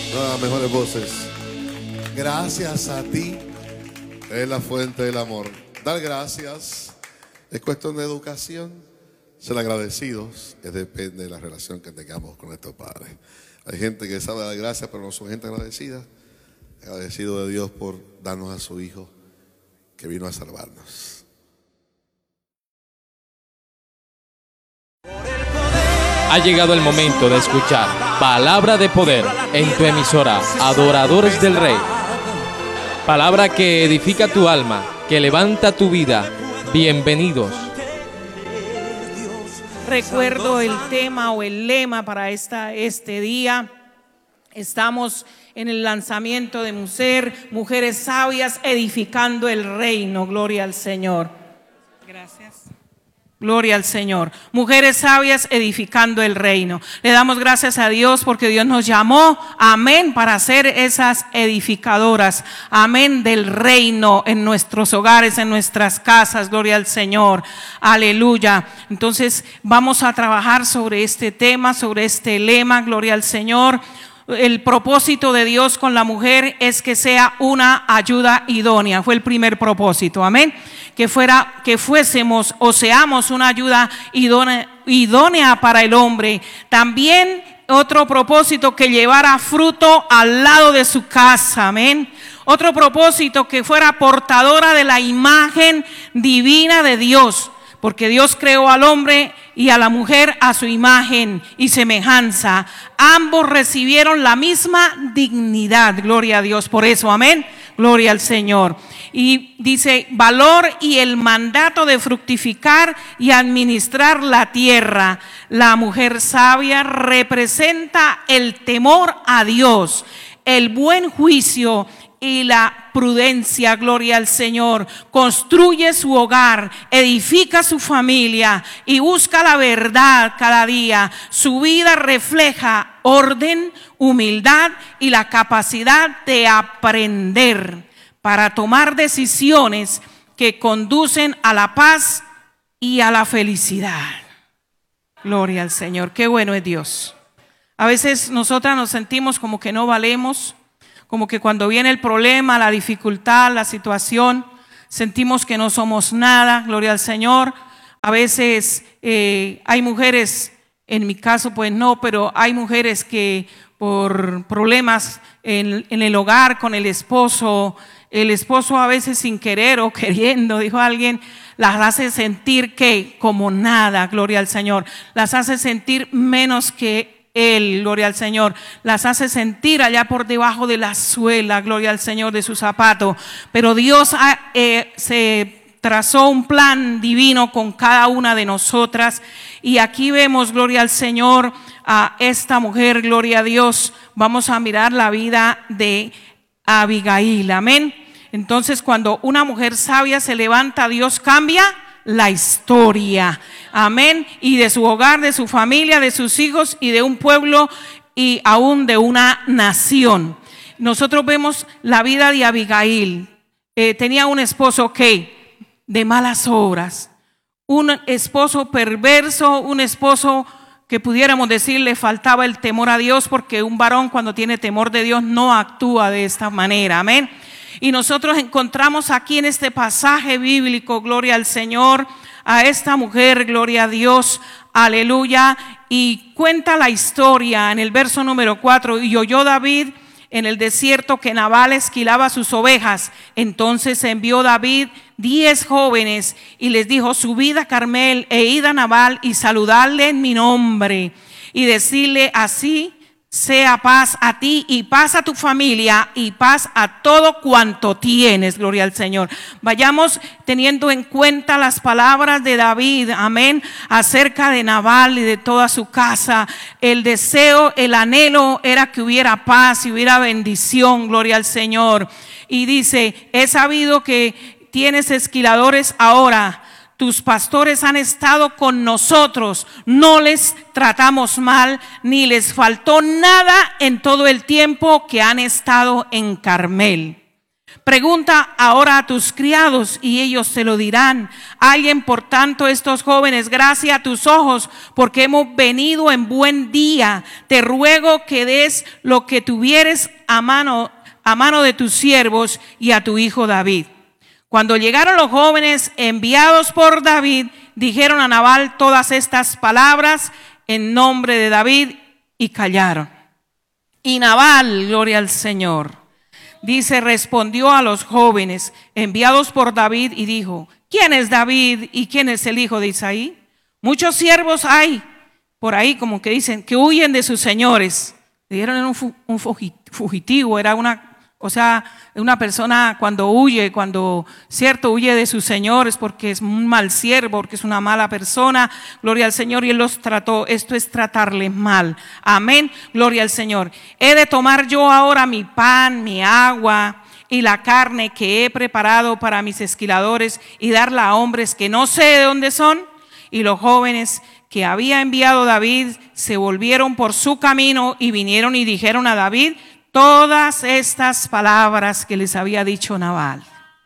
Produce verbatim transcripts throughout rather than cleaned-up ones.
No, las mejores voces. Gracias a ti es la fuente del amor. Dar gracias es cuestión de educación. Ser agradecidos es depende de la relación que tengamos con nuestros padres. Hay gente que sabe dar gracias, pero no son gente agradecida. Agradecido de Dios por darnos a su Hijo que vino a salvarnos. Ha llegado el momento de escuchar Palabra de Poder en tu emisora Adoradores del Rey. Palabra que edifica tu alma, que levanta tu vida. Bienvenidos. Recuerdo el tema o el lema para esta, este día. Estamos en el lanzamiento de Muser, Mujeres Sabias Edificando el Reino. Gloria al Señor. Gracias. Gloria al Señor. Mujeres sabias edificando el reino. Le damos gracias a Dios porque Dios nos llamó, amén, para ser esas edificadoras, amén, del reino en nuestros hogares, en nuestras casas. Gloria al Señor. Aleluya. Entonces vamos a trabajar sobre este tema, sobre este lema. Gloria al Señor. El propósito de Dios con la mujer es que sea una ayuda idónea. Fue el primer propósito, amén. Que fuera, que fuésemos o seamos una ayuda idónea, idónea para el hombre. También otro propósito, que llevara fruto al lado de su casa, amén. Otro propósito, que fuera portadora de la imagen divina de Dios. Porque Dios creó al hombre y a la mujer a su imagen y semejanza. Ambos recibieron la misma dignidad. Gloria a Dios por eso, amén. Gloria al Señor. Y dice, valor y el mandato de fructificar y administrar la tierra. La mujer sabia representa el temor a Dios, el buen juicio y la prudencia. Gloria al Señor. Construye su hogar, edifica su familia y busca la verdad cada día. Su vida refleja orden, humildad y la capacidad de aprender para tomar decisiones que conducen a la paz y a la felicidad. Gloria al Señor. Qué bueno es Dios. A veces nosotras nos sentimos como que no valemos, como que cuando viene el problema, la dificultad, la situación, sentimos que no somos nada. Gloria al Señor. A veces eh, hay mujeres, en mi caso pues no, pero hay mujeres que por problemas en, en el hogar con el esposo, el esposo a veces sin querer o queriendo, dijo alguien, las hace sentir que como nada. Gloria al Señor. Las hace sentir menos que Él, gloria al Señor, las hace sentir allá por debajo de la suela, gloria al Señor, de su zapato. Pero Dios ha, eh, se trazó un plan divino con cada una de nosotras. Y aquí vemos, gloria al Señor, a esta mujer, gloria a Dios. Vamos a mirar la vida de Abigail, amén. Entonces, cuando una mujer sabia se levanta, Dios cambia la historia, amén, y de su hogar, de su familia, de sus hijos y de un pueblo y aún de una nación. Nosotros vemos la vida de Abigail. Eh, tenía un esposo que de malas obras, un esposo perverso, un esposo que pudiéramos decir le faltaba el temor a Dios, porque un varón cuando tiene temor de Dios no actúa de esta manera, amén. Y nosotros encontramos aquí en este pasaje bíblico, gloria al Señor, a esta mujer, gloria a Dios, aleluya. Y cuenta la historia en el verso número cuatro. Y oyó David en el desierto que Nabal esquilaba sus ovejas. Entonces envió David diez jóvenes y les dijo: subid a Carmel e id a Nabal y saludadle en mi nombre y decirle así: sea paz a ti y paz a tu familia y paz a todo cuanto tienes. Gloria al Señor. Vayamos teniendo en cuenta las palabras de David, amén, acerca de Nabal y de toda su casa. El deseo, el anhelo era que hubiera paz y hubiera bendición. Gloria al Señor. Y dice: he sabido que tienes esquiladores ahora. Tus pastores han estado con nosotros, no les tratamos mal, ni les faltó nada en todo el tiempo que han estado en Carmel. Pregunta ahora a tus criados y ellos te lo dirán. Alguien, por tanto, estos jóvenes, gracia a tus ojos, porque hemos venido en buen día. Te ruego que des lo que tuvieres a mano, a mano de tus siervos y a tu hijo David. Cuando llegaron los jóvenes enviados por David, dijeron a Nabal todas estas palabras en nombre de David y callaron. Y Nabal, gloria al Señor, dice, respondió a los jóvenes enviados por David y dijo: ¿quién es David y quién es el hijo de Isaí? Muchos siervos hay por ahí, como que dicen, que huyen de sus señores. Le dieron un, un fugitivo, era una, o sea, una persona cuando huye, cuando, cierto, huye de sus señores porque es un mal siervo, porque es una mala persona. Gloria al Señor, y Él los trató. Esto es tratarles mal. Amén, gloria al Señor. He de tomar yo ahora mi pan, mi agua y la carne que he preparado para mis esquiladores y darla a hombres que no sé de dónde son. Y los jóvenes que había enviado David se volvieron por su camino y vinieron y dijeron a David todas estas palabras que les había dicho Nabal.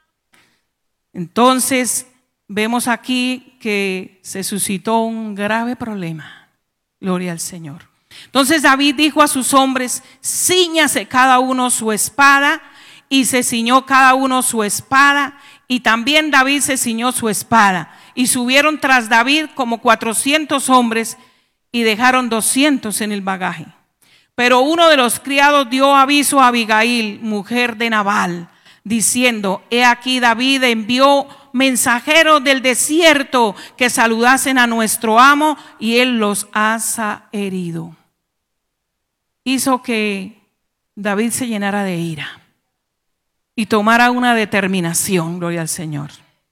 Entonces vemos aquí que se suscitó un grave problema. Gloria al Señor. Entonces David dijo a sus hombres: cíñase cada uno su espada. Y se ciñó cada uno su espada, y también David se ciñó su espada. Y subieron tras David como cuatrocientos hombres y dejaron doscientos en el bagaje. Pero uno de los criados dio aviso a Abigail, mujer de Nabal, diciendo: he aquí David envió mensajeros del desierto que saludasen a nuestro amo y él los ha herido. Hizo que David se llenara de ira y tomara una determinación, gloria al Señor.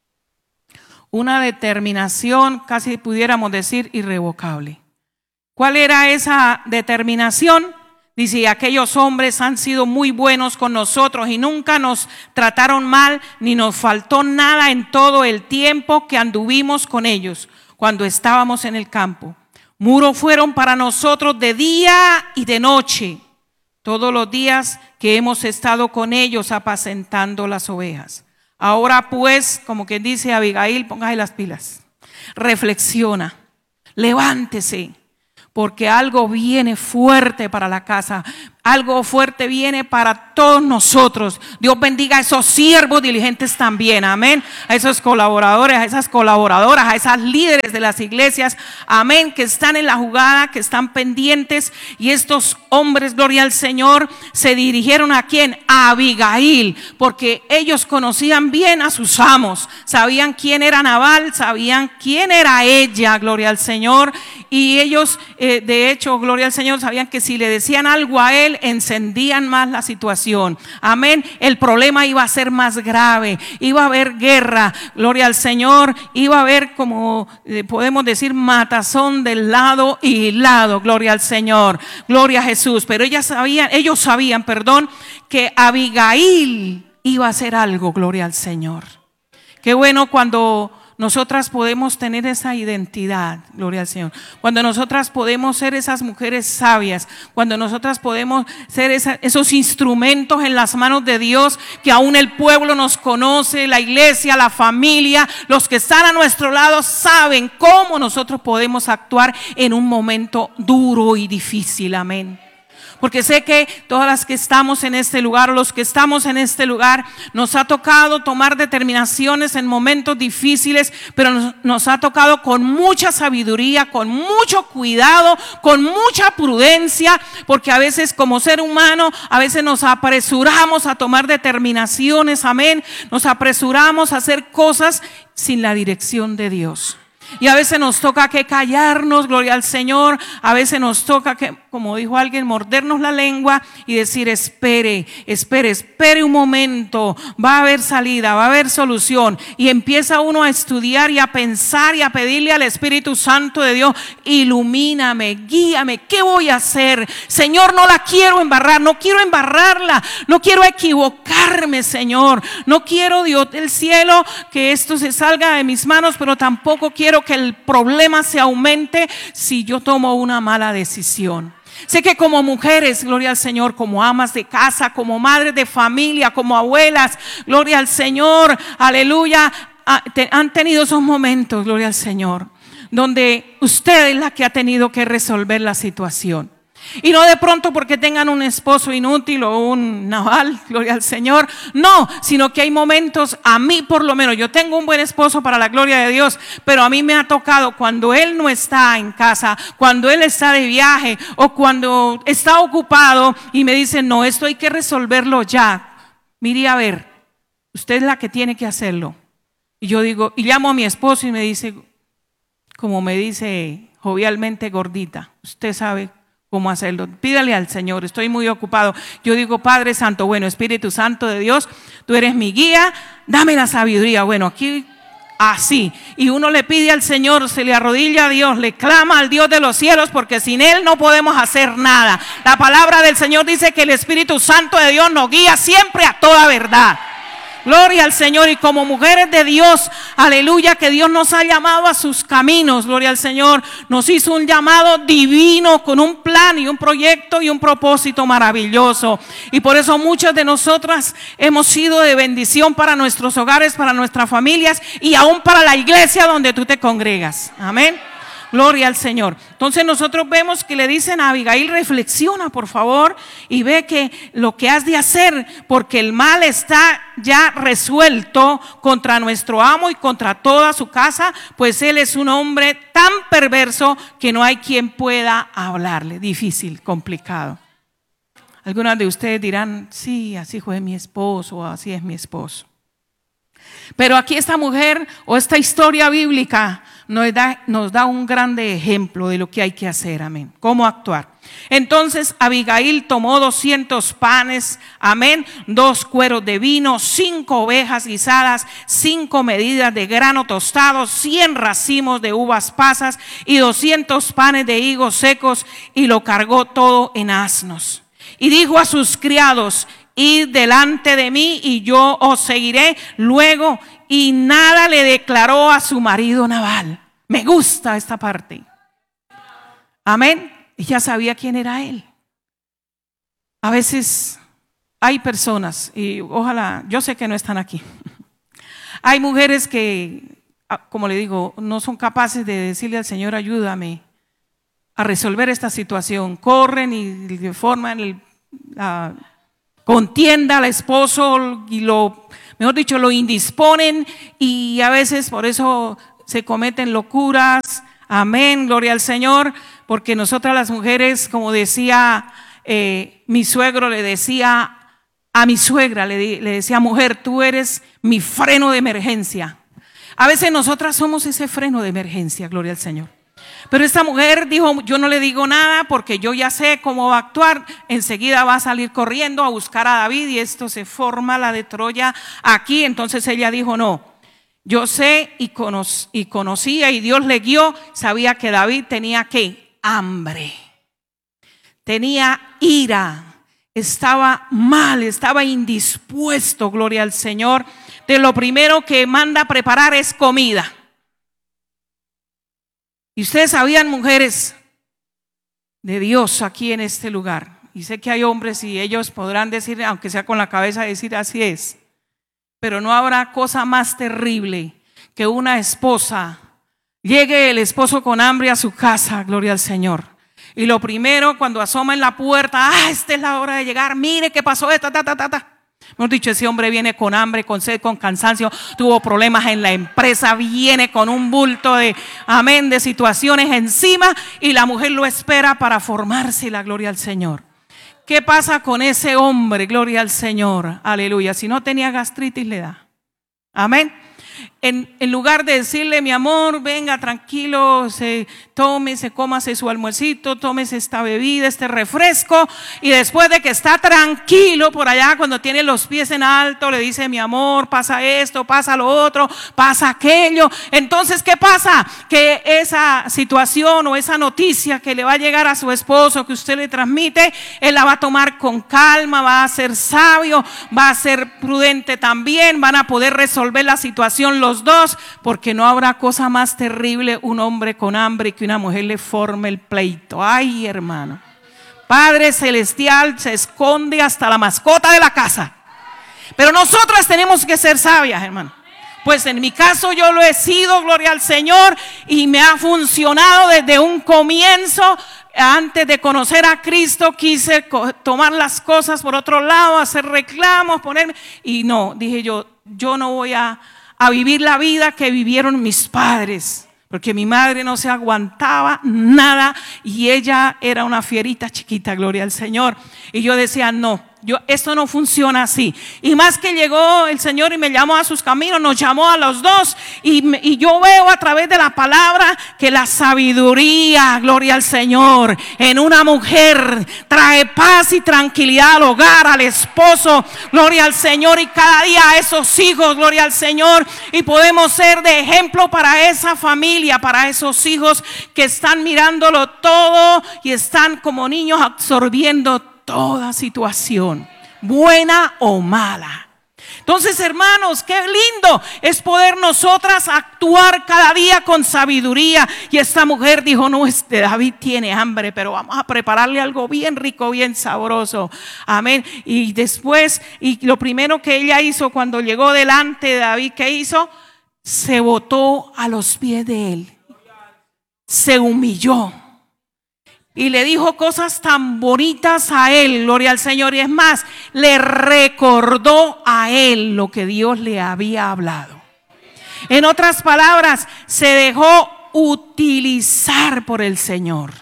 Una determinación, casi pudiéramos decir, irrevocable. ¿Cuál era esa determinación? Dice: aquellos hombres han sido muy buenos con nosotros y nunca nos trataron mal, ni nos faltó nada en todo el tiempo que anduvimos con ellos, cuando estábamos en el campo. Muro fueron para nosotros de día y de noche, todos los días que hemos estado con ellos apacentando las ovejas. Ahora pues, como quien dice Abigail, póngase las pilas, reflexiona, levántese, porque algo viene fuerte para la casa, algo fuerte viene para todos nosotros. Dios bendiga a esos siervos diligentes también, amén, a esos colaboradores, a esas colaboradoras, a esas líderes de las iglesias, amén, que están en la jugada, que están pendientes. Y estos hombres, gloria al Señor, se dirigieron ¿a quién? A Abigail, porque ellos conocían bien a sus amos, sabían quién era Nabal, sabían quién era ella, gloria al Señor. Y ellos, eh, de hecho, gloria al Señor, sabían que si le decían algo a él, encendían más la situación. Amén. El problema iba a ser más grave, iba a haber guerra, gloria al Señor, iba a haber, como eh, podemos decir, matazón del lado y lado, gloria al Señor, gloria a Jesús. Pero ellas sabían, ellos sabían, perdón, que Abigail iba a hacer algo, gloria al Señor. Qué bueno cuando nosotras podemos tener esa identidad, gloria al Señor. Cuando nosotras podemos ser esas mujeres sabias, cuando nosotras podemos ser esa, esos instrumentos en las manos de Dios, que aún el pueblo nos conoce, la iglesia, la familia, los que están a nuestro lado saben cómo nosotros podemos actuar en un momento duro y difícil, amén. Porque sé que todas las que estamos en este lugar, los que estamos en este lugar, nos ha tocado tomar determinaciones en momentos difíciles, pero nos, nos ha tocado con mucha sabiduría, con mucho cuidado, con mucha prudencia, porque a veces como ser humano, a veces nos apresuramos a tomar determinaciones, amén, nos apresuramos a hacer cosas sin la dirección de Dios. Y a veces nos toca que callarnos, gloria al Señor. A veces nos toca que, como dijo alguien, mordernos la lengua y decir: espere, espere, espere un momento. Va a haber salida, va a haber solución. Y empieza uno a estudiar y a pensar y a pedirle al Espíritu Santo de Dios: ilumíname, guíame, ¿qué voy a hacer? Señor, no la quiero embarrar, no quiero embarrarla, no quiero equivocarme, Señor. No quiero, Dios del cielo, que esto se salga de mis manos, pero tampoco quiero que el problema se aumente si yo tomo una mala decisión. Sé que como mujeres, gloria al Señor, como amas de casa, como madres de familia, como abuelas, gloria al Señor, aleluya, han tenido esos momentos, gloria al Señor, donde usted es la que ha tenido que resolver la situación. Y no de pronto porque tengan un esposo inútil o un naval, gloria al Señor, no, sino que hay momentos, a mí por lo menos, yo tengo un buen esposo para la gloria de Dios, pero a mí me ha tocado cuando él no está en casa, cuando él está de viaje o cuando está ocupado y me dice, no, esto hay que resolverlo ya. Mire, a ver, usted es la que tiene que hacerlo. Y yo digo, y llamo a mi esposo y me dice, como me dice jovialmente, gordita, usted sabe cómo hacerlo, pídale al Señor, estoy muy ocupado. Yo digo, Padre Santo, bueno, Espíritu Santo de Dios, tú eres mi guía, dame la sabiduría. Bueno, aquí así, y uno le pide al Señor, se le arrodilla a Dios, le clama al Dios de los cielos, porque sin Él no podemos hacer nada. La palabra del Señor dice que el Espíritu Santo de Dios nos guía siempre a toda verdad. Gloria al Señor. Y como mujeres de Dios, aleluya, que Dios nos ha llamado a sus caminos, gloria al Señor, nos hizo un llamado divino con un plan y un proyecto y un propósito maravilloso. Y por eso muchas de nosotras hemos sido de bendición para nuestros hogares, para nuestras familias y aún para la iglesia donde tú te congregas. Amén. Gloria al Señor. Entonces nosotros vemos que le dicen a Abigail, reflexiona por favor y ve que lo que has de hacer, porque el mal está ya resuelto contra nuestro amo y contra toda su casa, pues él es un hombre tan perverso que no hay quien pueda hablarle. Difícil, complicado. Algunas de ustedes dirán, sí, así fue mi esposo o así es mi esposo. Pero aquí esta mujer o esta historia bíblica nos da, nos da un grande ejemplo de lo que hay que hacer, amén, cómo actuar. Entonces Abigail tomó doscientos panes, amén, dos cueros de vino, cinco ovejas guisadas, cinco medidas de grano tostado, cien racimos de uvas pasas y doscientos panes de higos secos, y lo cargó todo en asnos. Y dijo a sus criados, id delante de mí y yo os seguiré luego. Y nada le declaró a su marido Nabal. Me gusta esta parte. Amén. Ella sabía quién era él. A veces hay personas, y ojalá, yo sé que no están aquí. Hay mujeres que, como le digo, no son capaces de decirle al Señor, ayúdame a resolver esta situación. Corren y forman el, la contienda al esposo y lo, mejor dicho, lo indisponen, y a veces por eso se cometen locuras. Amén, gloria al Señor, porque nosotras las mujeres, como decía eh, mi suegro, le decía a mi suegra, le, le decía, mujer, tú eres mi freno de emergencia. A veces nosotras somos ese freno de emergencia, gloria al Señor. Pero esta mujer dijo, yo no le digo nada porque yo ya sé cómo va a actuar. Enseguida va a salir corriendo a buscar a David y esto se forma la de Troya aquí. Entonces ella dijo, no, yo sé y, cono y conocía y Dios le guió, sabía que David tenía ¿qué? Hambre, tenía ira, estaba mal, estaba indispuesto, gloria al Señor. De lo primero que manda a preparar es comida. Y ustedes sabían, mujeres de Dios aquí en este lugar, y sé que hay hombres y ellos podrán decir, aunque sea con la cabeza, decir así es, pero no habrá cosa más terrible que una esposa, llegue el esposo con hambre a su casa, gloria al Señor, y lo primero cuando asoma en la puerta, ah, esta es la hora de llegar, mire qué pasó, esta, ta, ta, ta, ta. Hemos dicho, ese hombre viene con hambre, con sed, con cansancio, tuvo problemas en la empresa, viene con un bulto de, amén, de situaciones encima, y la mujer lo espera para formarse, la gloria al Señor. ¿Qué pasa con ese hombre? Gloria al Señor, aleluya. Si no tenía gastritis, le da. Amén. En, en lugar de decirle, mi amor, venga tranquilo, se, tómese, cómase su almuercito, tómese esta bebida, este refresco, y después de que está tranquilo por allá, cuando tiene los pies en alto, le dice, mi amor, pasa esto, pasa lo otro, pasa aquello. Entonces, ¿qué pasa? Que esa situación o esa noticia que le va a llegar a su esposo, que usted le transmite, él la va a tomar con calma, va a ser sabio, va a ser prudente también, van a poder resolver la situación los dos, porque no habrá cosa más terrible un hombre con hambre que una mujer le forme el pleito. Ay, hermano, Padre celestial se esconde hasta la mascota de la casa. Pero nosotras tenemos que ser sabias, hermano. Pues en mi caso yo lo he sido, gloria al Señor, y me ha funcionado desde un comienzo. Antes de conocer a Cristo quise tomar las cosas por otro lado, hacer reclamos, ponerme, y no, dije yo, yo no voy a, a vivir la vida que vivieron mis padres, porque mi madre no se aguantaba nada y ella era una fierita chiquita, gloria al Señor. Y yo decía, no, yo, esto no funciona así. Y más que llegó el Señor y me llamó a sus caminos, nos llamó a los dos. Y, me, y yo veo a través de la palabra que la sabiduría, gloria al Señor, en una mujer trae paz y tranquilidad al hogar, al esposo, gloria al Señor. Y cada día a esos hijos, gloria al Señor. Y podemos ser de ejemplo para esa familia, para esos hijos que están mirándolo todo y están como niños absorbiendo toda situación, buena o mala. Entonces, hermanos, qué lindo es poder nosotras actuar cada día con sabiduría. Y esta mujer dijo, no, este David tiene hambre, pero vamos a prepararle algo bien rico, bien sabroso. Amén. Y después, y lo primero que ella hizo cuando llegó delante de David, ¿qué hizo? Se botó a los pies de él, se humilló y le dijo cosas tan bonitas a él, gloria al Señor. Y es más, le recordó a él lo que Dios le había hablado. En otras palabras, se dejó utilizar por el Señor.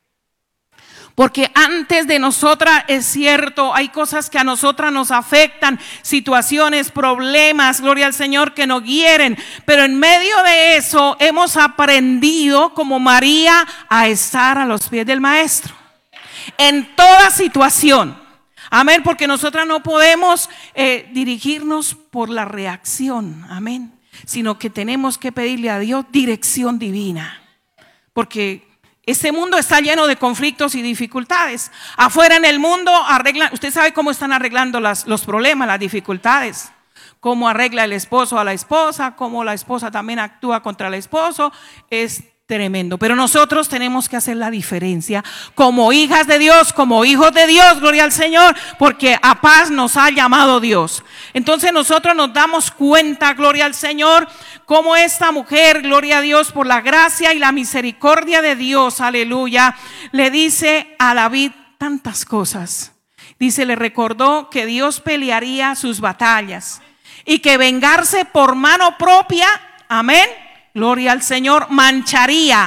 Porque antes de nosotras, es cierto, hay cosas que a nosotras nos afectan, situaciones, problemas, gloria al Señor, que nos hieren. Pero en medio de eso hemos aprendido, como María, a estar a los pies del Maestro. En toda situación. Amén, porque nosotras no podemos eh, dirigirnos por la reacción. Amén. Sino que tenemos que pedirle a Dios dirección divina. Porque este mundo está lleno de conflictos y dificultades. Afuera en el mundo arreglan, usted sabe cómo están arreglando las, los problemas, las dificultades. Cómo arregla el esposo a la esposa, cómo la esposa también actúa contra el esposo. Es tremendo. Pero nosotros tenemos que hacer la diferencia como hijas de Dios, como hijos de Dios, gloria al Señor, porque a paz nos ha llamado Dios. Entonces nosotros nos damos cuenta, gloria al Señor, como esta mujer, gloria a Dios, por la gracia y la misericordia de Dios, aleluya, le dice a David tantas cosas. Dice, le recordó que Dios pelearía sus batallas y que vengarse por mano propia, amén, gloria al Señor, mancharía